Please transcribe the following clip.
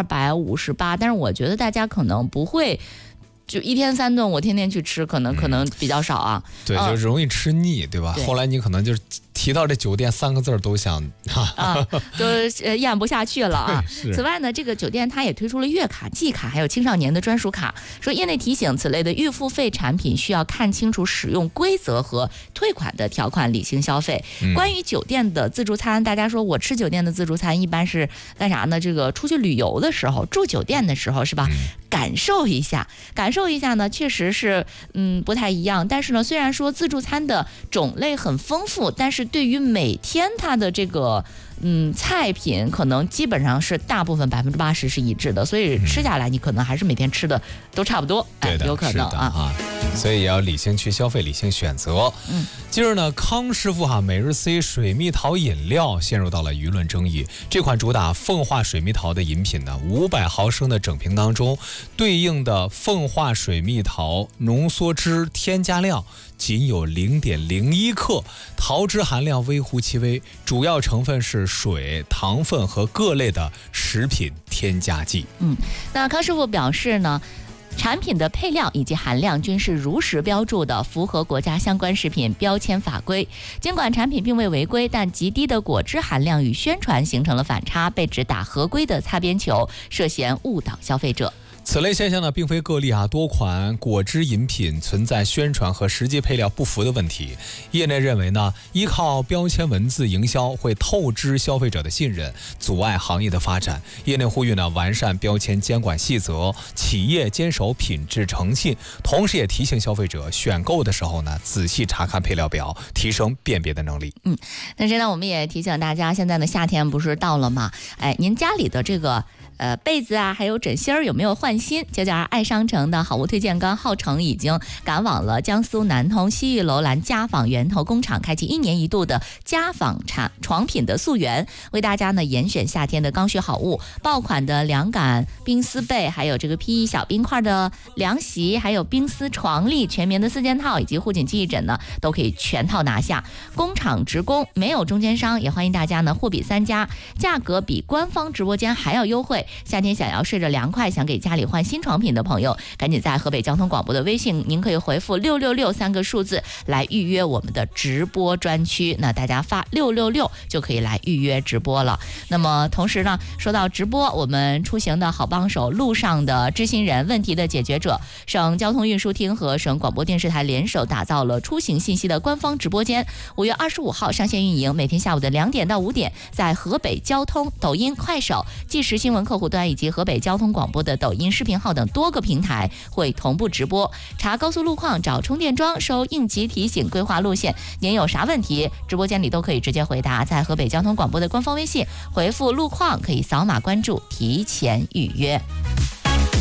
258，但是我觉得大家可能不会。就1天3顿，我天天去吃，可能比较少啊。 对，就容易吃腻，对吧？后来你可能就是提到这酒店3个字都想都咽不下去了啊。此外呢，这个酒店它也推出了月卡、季卡，还有青少年的专属卡。说业内提醒，此类的预付费产品需要看清楚使用规则和退款的条款，理性消费。关于酒店的自助餐，大家说我吃酒店的自助餐一般是干啥呢？这个出去旅游的时候，住酒店的时候是吧？感受一下呢，确实是不太一样。但是呢，虽然说自助餐的种类很丰富，但是对于每天它的这个菜品可能基本上是大部分80%是一致的，所以吃下来你可能还是每天吃的都差不多， 对的， 有可能啊。 所以也要理性去消费，理性选择。近日呢，康师傅每日 C 水蜜桃饮料陷入到了舆论争议。这款主打凤化水蜜桃的饮品呢，500毫升的整瓶当中，对应的凤化水蜜桃浓缩汁添加量仅有0.01克，桃汁含量微乎其微，主要成分是水、糖分和各类的食品添加剂。 那康师傅表示呢，产品的配料以及含量均是如实标注的，符合国家相关食品标签法规。尽管产品并未违规，但极低的果汁含量与宣传形成了反差，被指打合规的擦边球，涉嫌误导消费者。 此类现象呢，并非个例多款果汁饮品存在宣传和实际配料不符的问题。业内认为呢，依靠标签文字营销会透支消费者的信任，阻碍行业的发展。业内呼吁呢，完善标签监管细则，企业坚守品质诚信，同时也提醒消费者选购的时候呢，仔细查看配料表，提升辨别的能力。 但是呢，我们也提醒大家，现在的夏天不是到了吗？您家里的这个被子还有枕芯有没有换新？992爱商城的好物推荐官浩成已经赶往了江苏南通西域楼兰家纺源头工厂，开启1年1度的家纺床品的溯源，为大家呢严选夏天的刚需好物，爆款的凉感冰丝被，还有这个 P1 小冰块的凉席，还有冰丝床笠全棉的4件套以及护颈记忆枕呢，都可以全套拿下。工厂直供，没有中间商，也欢迎大家呢货比3家，价格比官方直播间还要优惠。夏天想要睡着凉快，想给家里换新床品的朋友，赶紧在河北交通广播的微信，您可以回复666 3个数字来预约我们的直播专区。那大家发666就可以来预约直播了。那么同时呢，说到直播，我们出行的好帮手，路上的知心人，问题的解决者，省交通运输厅和省广播电视台联手打造了出行信息的官方直播间，5月25号上线运营，每天下午的2点到5点，在河北交通、抖音、快手、即时新闻客户端以及河北交通广播的抖音视频号等多个平台会同步直播。查高速路况，找充电桩，收应急提醒，规划路线。您有啥问题，直播间里都可以直接回答。在河北交通广播的官方微信回复路况，可以扫码关注，提前预约。